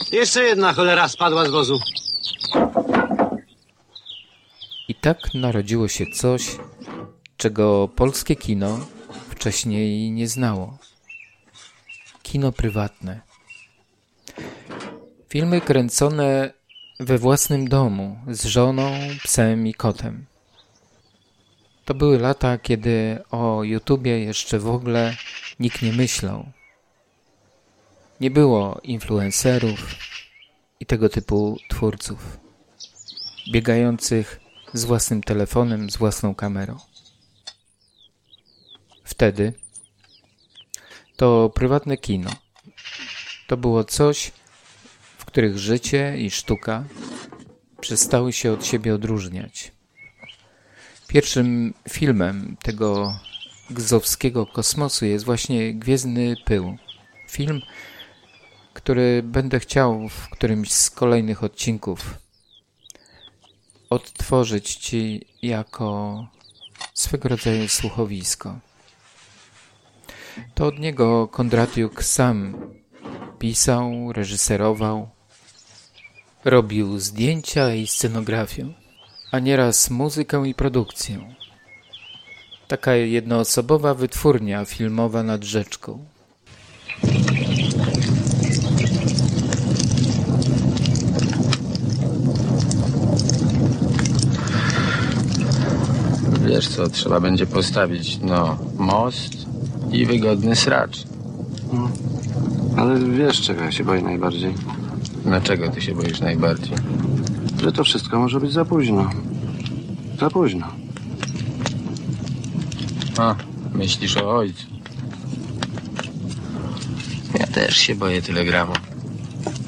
Jeszcze jedna cholera spadła z wozu. I tak narodziło się coś, czego polskie kino wcześniej nie znało. Kino prywatne. Filmy kręcone we własnym domu, z żoną, psem i kotem. To były lata, kiedy o YouTubie jeszcze w ogóle nikt nie myślał. Nie było influencerów i tego typu twórców, biegających z własnym telefonem, z własną kamerą. Wtedy to prywatne kino. To było coś, w których życie i sztuka przestały się od siebie odróżniać. Pierwszym filmem tego gzowskiego kosmosu jest właśnie Gwiezdny Pył. Film, który będę chciał w którymś z kolejnych odcinków odtworzyć Ci jako swego rodzaju słuchowisko. To od niego Kondratiuk sam pisał, reżyserował, robił zdjęcia i scenografię, a nieraz muzykę i produkcję. Taka jednoosobowa wytwórnia filmowa nad rzeczką. Wiesz co, trzeba będzie postawić, most i wygodny sracz. Ale wiesz, czego ja się boję najbardziej? Dlaczego ty się boisz najbardziej? Że to wszystko może być za późno. Za późno. A, myślisz o ojcu. Ja też się boję telegramu.